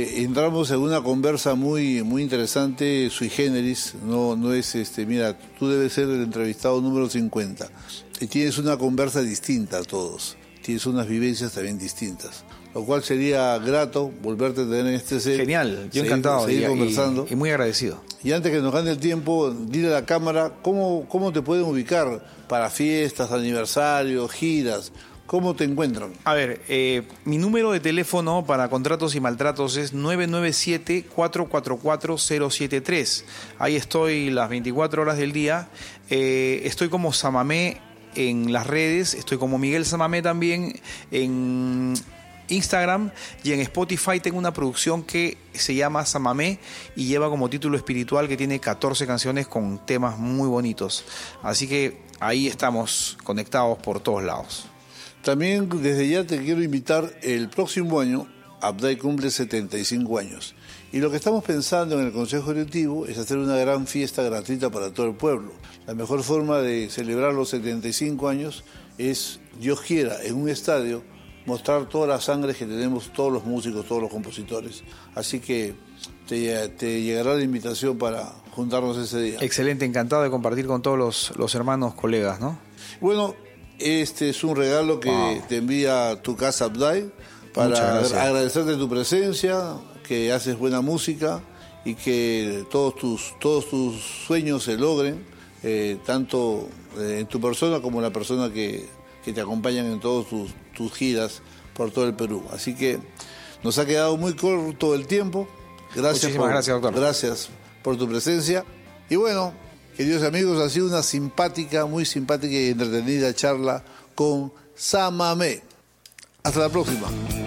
entramos en una conversa muy interesante, sui generis. No es, mira, tú debes ser el entrevistado número 50. Y tienes una conversa distinta a todos. Tienes unas vivencias también distintas. Lo cual sería grato volverte a tener en este set. Genial, yo encantado. Seguir conversando. Y muy agradecido. Y antes que nos gane el tiempo, dile a la cámara cómo te pueden ubicar para fiestas, aniversarios, giras. ¿Cómo te encuentran? A ver, mi número de teléfono para contratos y maltratos es 997-444-073. Ahí estoy las 24 horas del día. Estoy como Samamé en las redes. Estoy como Miguel Samamé también en Instagram. Y en Spotify tengo una producción que se llama Samamé y lleva como título espiritual, que tiene 14 canciones con temas muy bonitos. Así que ahí estamos conectados por todos lados. También desde ya te quiero invitar, el próximo año Abday cumple 75 años y lo que estamos pensando en el Consejo Directivo es hacer una gran fiesta gratuita para todo el pueblo. La mejor forma de celebrar los 75 años es, Dios quiera, en un estadio, mostrar toda la sangre que tenemos todos los músicos, todos los compositores. Así que te llegará la invitación para juntarnos ese día. Excelente, encantado de compartir con todos los hermanos, colegas, ¿no? Bueno, este es un regalo que te envía tu casa Abday para agradecerte tu presencia, que haces buena música y que todos tus sueños se logren, tanto en tu persona como en la persona que te acompañan en todas tus giras por todo el Perú. Así que nos ha quedado muy corto el tiempo. Gracias, doctor. Gracias por tu presencia. Y bueno, queridos amigos, ha sido una muy simpática y entretenida charla con Samamé. Hasta la próxima.